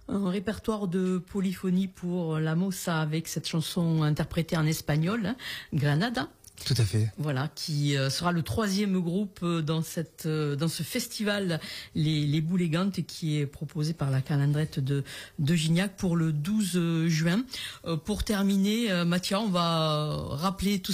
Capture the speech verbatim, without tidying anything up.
Un répertoire de polyphonie pour la Mossa avec cette chanson interprétée en espagnol, hein, Granada. Tout à fait. Voilà, qui euh, sera le troisième groupe dans cette euh, dans ce festival les les Boulégantes, qui est proposé par la Calandrette de de Gignac pour le douze juin. Euh, pour terminer, euh, Mathia, on va rappeler tout